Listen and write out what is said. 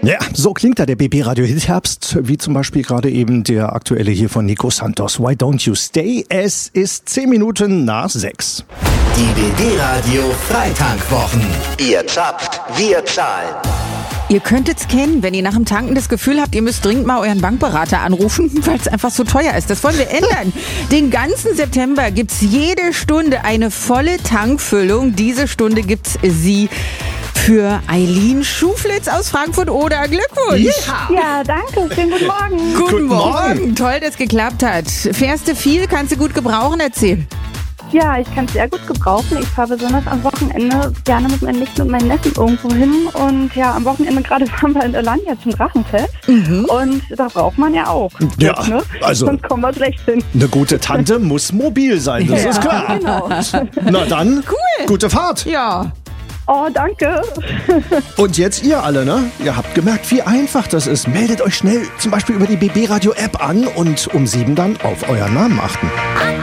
Ja, so klingt da der BB Radio Hit Herbst, wie zum Beispiel gerade eben der aktuelle hier von Nico Santos. Why don't you stay? Es ist 10 Minuten nach 6. Die BB Radio Freitankwwochen. Ihr zapft, wir zahlen. Ihr könnt es kennen, wenn ihr nach dem Tanken das Gefühl habt, ihr müsst dringend mal euren Bankberater anrufen, weil es einfach so teuer ist. Das wollen wir ändern. Den ganzen September gibt's jede Stunde eine volle Tankfüllung. Diese Stunde gibt's sie für Eileen Schuflitz aus Frankfurt oder Glückwunsch. Ja, danke. Schönen guten Morgen. Guten Morgen. Toll, dass es geklappt hat. Fährst du viel? Kannst du gut gebrauchen? Erzähl. Ja, ich kann es sehr gut gebrauchen. Ich fahre besonders am Wochenende gerne mit meinen Nichten und meinen Neffen irgendwo hin. Und ja, am Wochenende gerade waren wir in Alanya zum Drachenfest. Und da braucht man ja auch. Ja, ne? also Sonst kommen wir schlecht hin. eine gute Tante muss mobil sein, das ist klar. Genau. Na dann, Cool. gute Fahrt. Ja. Oh, danke. Und jetzt ihr alle, ne? Ihr habt gemerkt, wie einfach das ist. Meldet euch schnell zum Beispiel über die BB Radio App an und um 7 dann auf euren Namen achten.